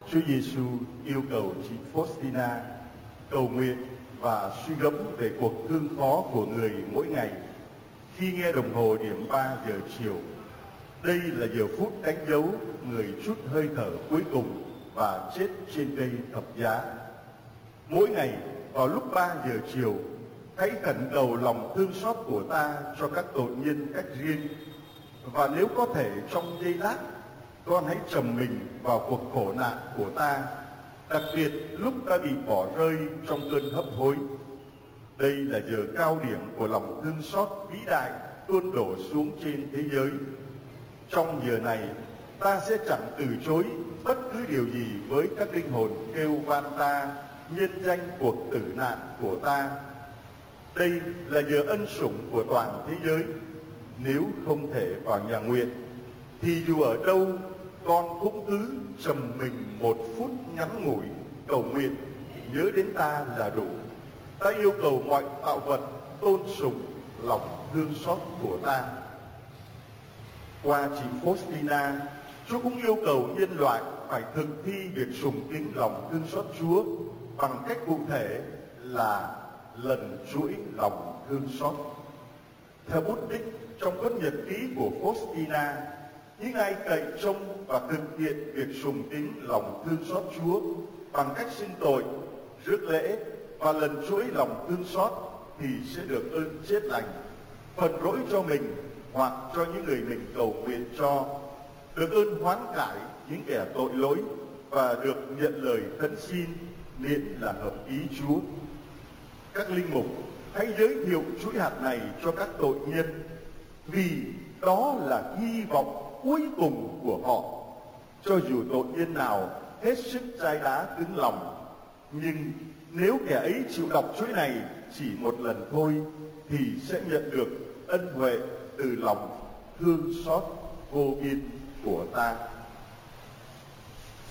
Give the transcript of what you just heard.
Chúa Giêsu yêu cầu chị Faustina cầu nguyện và suy gẫm về cuộc thương khó của người mỗi ngày khi nghe đồng hồ điểm 3 giờ chiều. Đây là giờ phút đánh dấu người trút hơi thở cuối cùng và chết trên cây thập giá. Mỗi ngày vào lúc 3 giờ chiều, hãy khẩn cầu lòng thương xót của ta cho các tội nhân cách riêng. Và nếu có thể trong giây lát, con hãy trầm mình vào cuộc khổ nạn của ta, đặc biệt lúc ta bị bỏ rơi trong cơn hấp hối. Đây là giờ cao điểm của lòng thương xót vĩ đại tuôn đổ xuống trên thế giới. Trong giờ này, ta sẽ chẳng từ chối bất cứ điều gì với các linh hồn kêu van ta nhân danh cuộc tử nạn của ta. Đây là giờ ân sủng của toàn thế giới. Nếu không thể vào nhà nguyện, thì dù ở đâu, con cũng cứ trầm mình một phút ngắn ngủi cầu nguyện nhớ đến ta là đủ. Ta yêu cầu mọi tạo vật tôn sùng lòng thương xót của ta. Qua chị Faustina, Chúa cũng yêu cầu nhân loại phải thực thi việc sùng kính lòng thương xót Chúa bằng cách cụ thể là lần chuỗi lòng thương xót. Theo bút tích trong cuốn nhật ký của Faustina, những ai cậy trông và thực hiện việc sùng kính lòng thương xót Chúa bằng cách xưng tội, rước lễ và lần chuỗi lòng thương xót thì sẽ được ơn chết lành, phần lỗi cho mình hoặc cho những người mình cầu nguyện cho, được ơn hoán cải những kẻ tội lỗi và được nhận lời khấn xin miễn là hợp ý Chúa. Các linh mục hãy giới thiệu chuỗi hạt này cho các tội nhân, vì đó là hy vọng cuối cùng của họ. Cho dù tội nhân nào hết sức chai đá cứng lòng, nhưng nếu kẻ ấy chịu đọc chuỗi này chỉ một lần thôi thì sẽ nhận được ân huệ từ lòng thương xót vô biên của ta.